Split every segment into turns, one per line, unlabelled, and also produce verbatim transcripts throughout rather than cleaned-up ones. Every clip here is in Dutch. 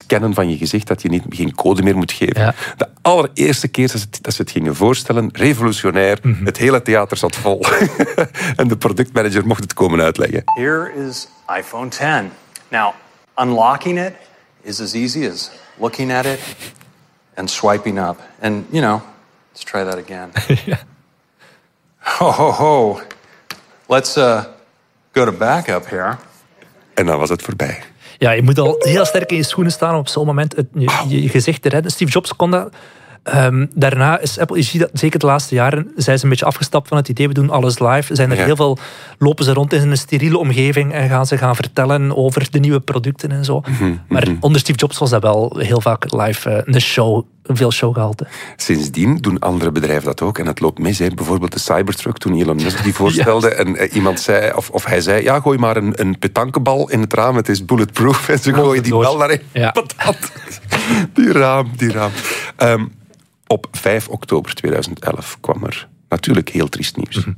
scannen van je gezicht, dat je niet, geen code meer moet geven. Ja. De allereerste keer dat ze, het, dat ze het gingen voorstellen, revolutionair, mm-hmm. het hele theater zat vol. En de productmanager mocht het komen uitleggen.
Here is iPhone ten. Now, unlocking it is as easy as looking at it and swiping up. And, you know, let's try that again. Ja. Ho, ho, ho. Let's uh, go to backup here.
En dan was het voorbij.
Ja, je moet al heel sterk in je schoenen staan om op zo'n moment het, je, je gezicht te redden. Steve Jobs kon dat. Um, daarna is Apple, je ziet dat zeker de laatste jaren, zijn ze een beetje afgestapt van het idee, we doen alles live. Zijn er ja. heel veel, lopen ze rond in een steriele omgeving en gaan ze gaan vertellen over de nieuwe producten en zo. Mm-hmm. Maar onder Steve Jobs was dat wel heel vaak live uh, een show, veel showgehalte.
Sindsdien doen andere bedrijven dat ook en het loopt mis. Hè. Bijvoorbeeld de Cybertruck, toen Elon Musk die voorstelde ja. en uh, iemand zei, of, of hij zei, ja, gooi maar een, een petankebal in het raam, het is bulletproof. En ze gooien die bal daarin. Ja. Patat. Die raam, die raam. Um, Op vijf oktober tweeduizend elf kwam er natuurlijk heel triest nieuws. Mm-hmm.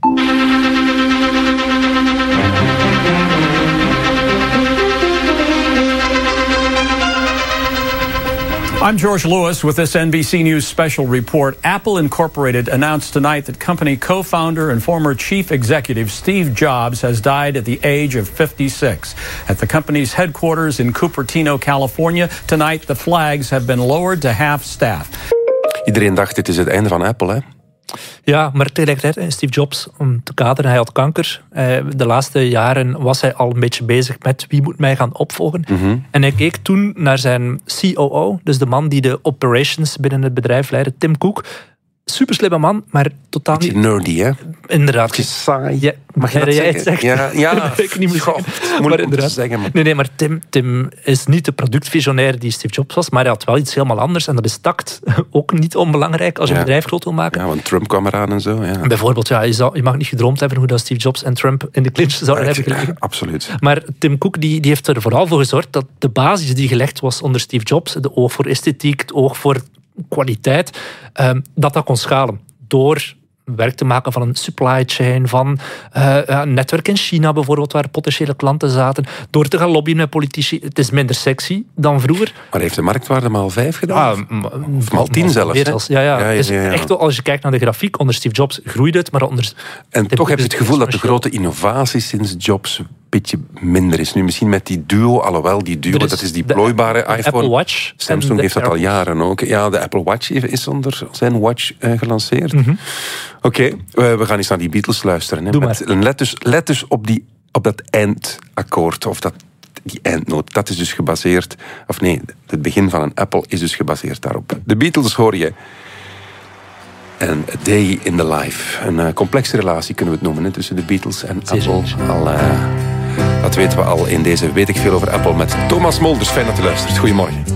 I'm George Lewis with this N B C News special report. Apple Incorporated announced tonight that company co-founder and former chief executive Steve Jobs has died at the age of fifty-six. At the company's headquarters in Cupertino, California, tonight the flags have been lowered to half staff.
Iedereen dacht, dit is het einde van Apple, hè?
Ja, maar tegelijkertijd, Steve Jobs, om te kaderen, hij had kanker. De laatste jaren was hij al een beetje bezig met wie moet mij gaan opvolgen. Mm-hmm. En hij keek toen naar zijn C O O, dus de man die de operations binnen het bedrijf leidde, Tim Cook. Super slimme man, maar totaal niet...
nerdy, hè?
Inderdaad.
Je saai.
Ja,
mag je dat
jij
zeggen?
Het
ja, ja.
ik niet moet
zeggen. Maar inderdaad. Zeggen, maar.
Nee, nee, maar Tim, Tim is niet de productvisionair die Steve Jobs was, maar hij had wel iets helemaal anders. En dat is tact. Ook niet onbelangrijk als je
ja.
een bedrijf groot wil maken.
Ja, want Trump kwam eraan en zo. Ja.
Bijvoorbeeld, ja, je, zou, je mag niet gedroomd hebben hoe dat Steve Jobs en Trump in de clinch zouden ja, hebben gelegen.
Absoluut.
Maar Tim Cook die, die heeft er vooral voor gezorgd dat de basis die gelegd was onder Steve Jobs, de oog voor esthetiek, het oog voor kwaliteit, um, dat dat kon schalen. Door werk te maken van een supply chain, van uh, een netwerk in China bijvoorbeeld, waar potentiële klanten zaten, door te gaan lobbyen met politici. Het is minder sexy dan vroeger.
Maar heeft de marktwaarde maal vijf gedaan?
Ah,
of maal tien zelfs?
Als, ja, ja.
Ja, ja,
Dus
ja, ja.
echt, als je kijkt naar de grafiek, onder Steve Jobs groeide het, maar onder...
En toch heb je het gevoel dat de grote innovatie sinds Jobs een beetje minder is. Nu misschien met die Duo, alhoewel die Duo, is dat is die plooibare
de
iPhone.
Apple Watch.
Samsung heeft dat al jaren ook. Ja, de Apple Watch is onder zijn Watch uh, gelanceerd.
Mm-hmm.
Oké, okay, we, we gaan eens naar die Beatles luisteren. Hè.
Doe
Met, let, dus, let dus op, die, op dat eindakkoord, of dat, die eindnoot. Dat is dus gebaseerd, of nee, het begin van een Apple is dus gebaseerd daarop. De Beatles hoor je. En A Day in the Life. Een uh, complexe relatie kunnen we het noemen, hè, tussen de Beatles en Apple. Al, uh, dat weten we al in deze Weet ik veel over Apple met Thomas Molders. Fijn dat u luistert. Goedemorgen.